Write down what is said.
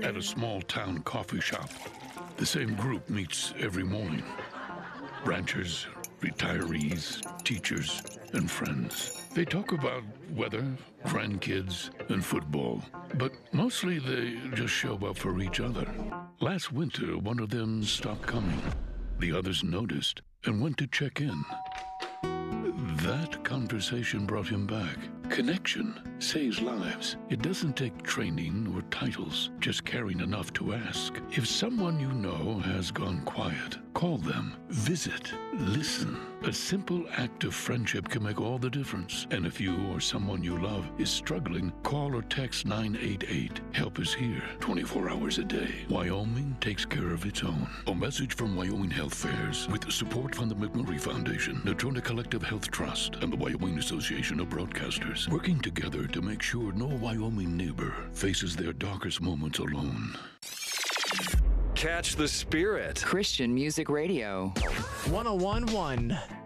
at a small town coffee shop. The same group meets every morning. Ranchers, retirees, teachers, and friends. They talk about weather, grandkids, and football. But mostly they just show up for each other. Last winter, one of them stopped coming. The others noticed and went to check in. That conversation brought him back. Connection saves lives. It doesn't take training or titles, just caring enough to ask. If someone you know has gone quiet, call them, visit, listen. A simple act of friendship can make all the difference. And if you or someone you love is struggling, call or text 988. Help is here 24 hours a day. Wyoming takes care of its own. A message from Wyoming Health Fairs with the support from the McMurray Foundation, Natrona Collective Health Trust, and the Wyoming Association of Broadcasters, working together to make sure no Wyoming neighbor faces their darkest moments alone. Catch the Spirit. Christian Music Radio. 101.1